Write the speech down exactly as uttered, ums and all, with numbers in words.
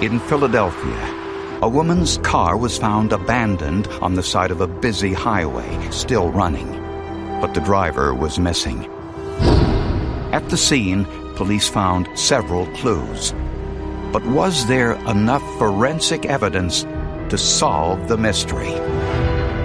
In Philadelphia, a woman's car was found abandoned on the side of a busy highway, still running, but the driver was missing. At the scene, police found several clues. But was there enough forensic evidence to solve the mystery?